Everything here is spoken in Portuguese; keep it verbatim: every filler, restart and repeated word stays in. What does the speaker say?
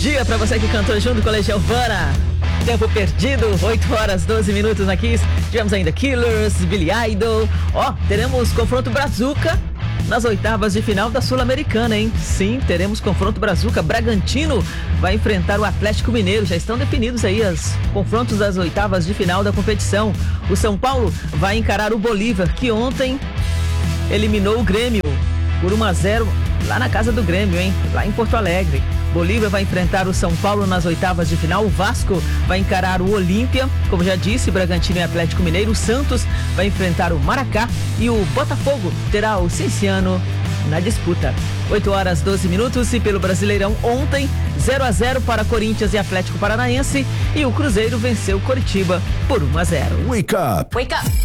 Dia pra você que cantou junto com a Legião Urbana. Tempo perdido, oito horas, doze minutos na Kiss. Tivemos ainda Killers, Billy Idol. Ó, teremos confronto Brazuca nas oitavas de final da Sul-Americana, hein? Sim, teremos confronto Brazuca. Bragantino vai enfrentar o Atlético Mineiro. Já estão definidos aí os confrontos das oitavas de final da competição. O São Paulo vai encarar o Bolívar, que ontem eliminou o Grêmio por um a zero lá na casa do Grêmio, hein? Lá em Porto Alegre. Bolívar vai enfrentar o São Paulo nas oitavas de final. O Vasco vai encarar o Olímpia. Como já disse, Bragantino e Atlético Mineiro. O Santos vai enfrentar o Maracá. E o Botafogo terá o Cinciano na disputa. oito horas, doze minutos. E pelo Brasileirão, ontem, zero a zero para Corinthians e Atlético Paranaense. E o Cruzeiro venceu o Coritiba por um a zero. Wake up! Wake up!